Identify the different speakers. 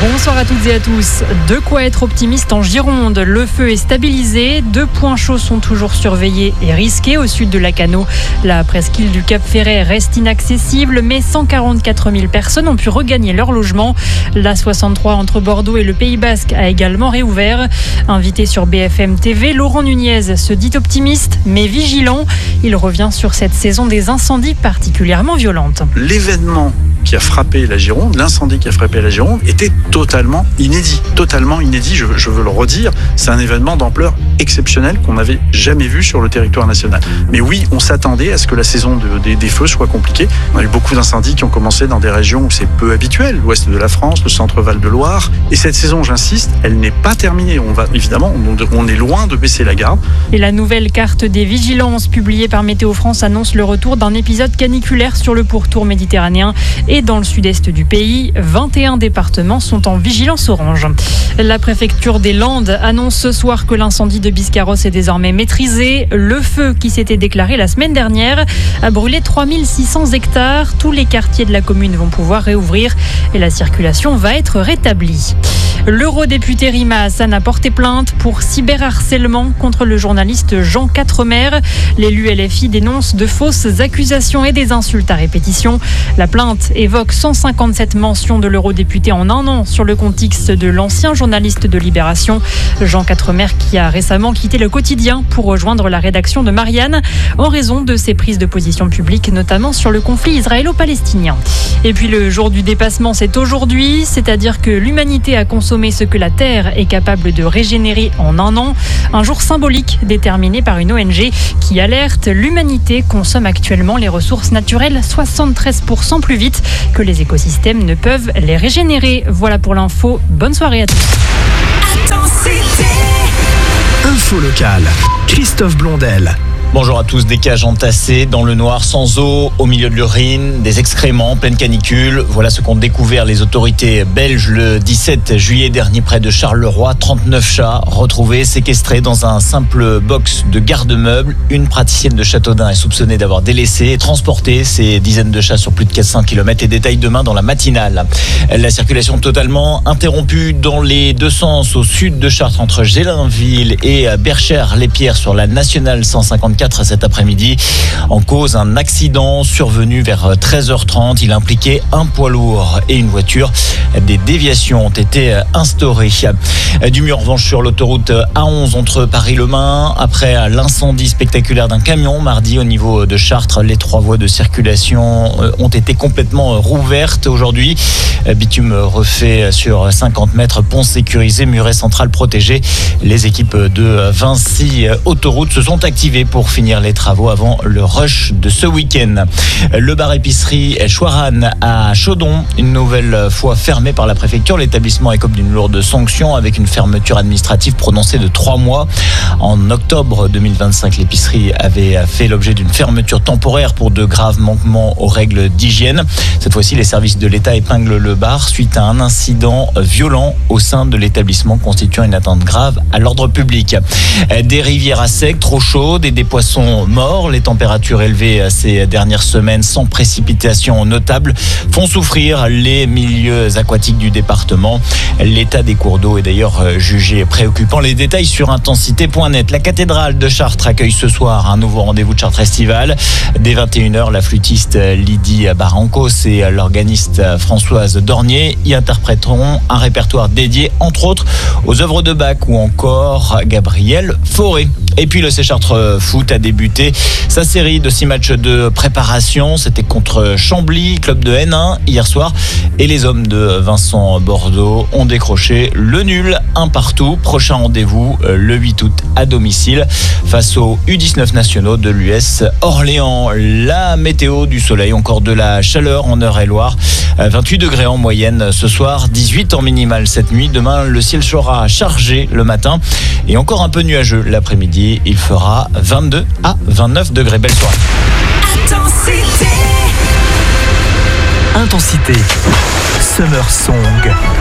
Speaker 1: Bonsoir à toutes et à tous. De quoi être optimiste en Gironde. Le feu est stabilisé. 2 points chauds sont toujours surveillés et risqués au sud de Lacanau. La presqu'île du Cap Ferret reste inaccessible, mais 144 000 personnes ont pu regagner leur logement. L'A63 entre Bordeaux et le Pays Basque a également réouvert. Invité sur BFM TV, Laurent Nunez se dit optimiste, mais vigilant. Il revient sur cette saison des incendies particulièrement violentes.
Speaker 2: L'événement qui a frappé la Gironde, l'incendie qui a frappé la Gironde, était totalement inédit. Je veux le redire, c'est un événement d'ampleur exceptionnelle qu'on n'avait jamais vu sur le territoire national. Mais oui, on s'attendait à ce que la saison des feux soit compliquée. On a eu beaucoup d'incendies qui ont commencé dans des régions où c'est peu habituel, l'ouest de la France, le centre Val-de-Loire. Et cette saison, j'insiste, elle n'est pas terminée. On est loin de baisser la garde.
Speaker 1: Et la nouvelle carte des vigilances publiée par Météo France annonce le retour d'un épisode caniculaire sur le pourtour méditerranéen et dans le sud-est du pays. 21 départements sont en vigilance orange. La préfecture des Landes annonce ce soir que l'incendie de Biscarrosse est désormais maîtrisé. Le feu qui s'était déclaré la semaine dernière a brûlé 3600 hectares. Tous les quartiers de la commune vont pouvoir réouvrir et la circulation va être rétablie. L'eurodéputé Rima Hassan a porté plainte pour cyberharcèlement contre le journaliste Jean Quatremer. L'élu LFI dénonce de fausses accusations et des insultes à répétition. La plainte évoque 157 mentions de l'eurodéputé en un an sur le contexte de l'ancien journaliste de Libération. Jean Quatremer qui a récemment quitté le quotidien pour rejoindre la rédaction de Marianne en raison de ses prises de position publiques, notamment sur le conflit israélo-palestinien. Et puis le jour du dépassement, c'est aujourd'hui, c'est-à-dire que l'humanité a consommé ce que la Terre est capable de régénérer en un an. Un jour symbolique déterminé par une ONG qui alerte, l'humanité consomme actuellement les ressources naturelles 73% plus vite que les écosystèmes ne peuvent les régénérer. Voilà pour l'info. Bonne soirée à tous.
Speaker 3: Info locale. Christophe Blondel.
Speaker 4: Bonjour à tous, des cages entassées dans le noir, sans eau, au milieu de l'urine, des excréments en pleine canicule. Voilà ce qu'ont découvert les autorités belges le 17 juillet dernier près de Charleroi. 39 chats retrouvés, séquestrés dans un simple box de garde-meubles. Une praticienne de Châteaudun est soupçonnée d'avoir délaissé et transporté ces dizaines de chats sur plus de 400 km. Et détails demain dans la matinale. La circulation totalement interrompue dans les deux sens au sud de Chartres entre Gélinville et Berchères-les-Pierres sur la nationale 154. Cet après-midi. En cause, un accident survenu vers 13h30. Il impliquait un poids lourd et une voiture. Des déviations ont été instaurées. Du mieux en revanche sur l'autoroute A11 entre Paris-Le Mans. Après l'incendie spectaculaire d'un camion mardi au niveau de Chartres, les 3 voies de circulation ont été complètement rouvertes aujourd'hui. Bitume refait sur 50 mètres, pont sécurisé, muret central protégé. Les équipes de Vinci Autoroute se sont activées pour finir les travaux avant le rush de ce week-end. Le bar-épicerie Chouarane à Chaudon, une nouvelle fois fermé par la préfecture. L'établissement écope d'une lourde sanction avec une fermeture administrative prononcée de 3 mois. En octobre 2025, l'épicerie avait fait l'objet d'une fermeture temporaire pour de graves manquements aux règles d'hygiène. Cette fois-ci, les services de l'État épinglent le bar suite à un incident violent au sein de l'établissement constituant une atteinte grave à l'ordre public. Des rivières à sec, trop chaudes et des poissons morts. Les températures élevées ces dernières semaines sans précipitation notable font souffrir les milieux aquatiques du département. L'état des cours d'eau est d'ailleurs jugé préoccupant. Les détails sur intensité.net. La cathédrale de Chartres accueille ce soir un nouveau rendez-vous de Chartres Festival. Dès 21h, la flûtiste Lydie Barrancos et l'organiste Françoise Dornier y interpréteront un répertoire dédié entre autres aux œuvres de Bach ou encore Gabriel Fauré. Et puis le C-Chartres Foot a débuté sa série de 6 matchs de préparation. C'était contre Chambly, club de N1 hier soir. Et les hommes de Vincent Bordeaux ont décroché le nul, 1 partout. Prochain rendez-vous le 8 août à domicile face aux U19 nationaux de l'US Orléans. La météo, du soleil, encore de la chaleur en Eure-et-Loire. 28 degrés en moyenne ce soir, 18 en minimale cette nuit. Demain, le ciel sera chargé le matin et encore un peu nuageux l'après-midi. Il fera 22 à 29 degrés. Belle soirée.
Speaker 3: Intensité. Summer Song.